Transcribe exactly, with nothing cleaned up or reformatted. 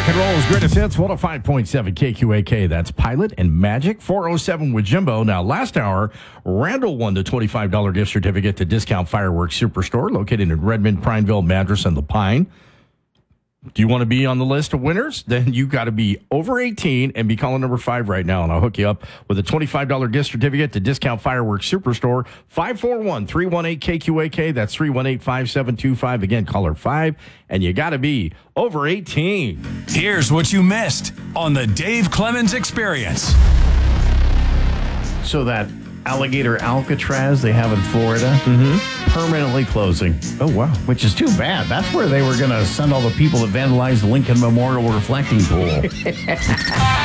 Rock and roll's greatest hits, one oh five point seven K Q A K. That's Pilot and Magic, four oh seven with Jimbo. Now, last hour, Randall won the twenty-five dollars gift certificate to Discount Fireworks Superstore, located in Redmond, Prineville, Madras, and La Pine. Do you want to be on the list of winners? Then you got to be over eighteen and be calling number five right now, and I'll hook you up with a twenty-five dollars gift certificate to Discount Fireworks Superstore. five four one, three one eight, K Q A K. That's three one eight, five seven two five. Again, caller five, and you got to be over eighteen. Here's what you missed on the Dave Clemens Experience. So that alligator Alcatraz they have in Florida, Mm-hmm. permanently closing. Oh, wow. Which is too bad. That's where they were going to send all the people that vandalized the Lincoln Memorial reflecting pool.